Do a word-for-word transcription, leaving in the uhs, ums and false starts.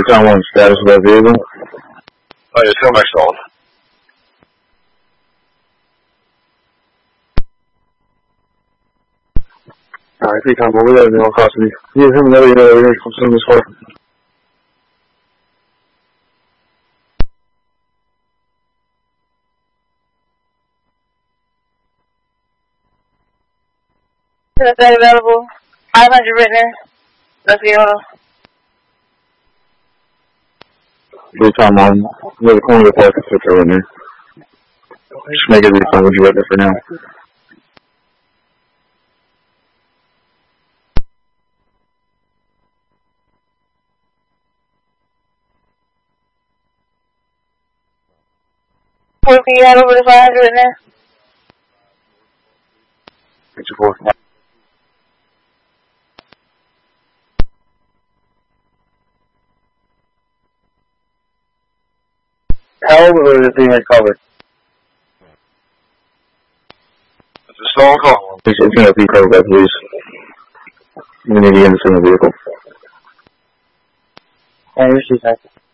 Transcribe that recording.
Recon one, status of that vehicle. Oh, yeah, still next on. Alright, Recon one, we got a no custody. Yeah, him and every other area comes in this far. Is that available? five hundred written in. Let's get on. Recon one, we have a corner of the park and switch over in there. Just make it Recon one, you right there for now. What can you have over the five hundred written in? Picture four. How old was the thing recovered? It's a stolen call. It's going to be covered by police. We need to get into the vehicle. Hey, where's she at?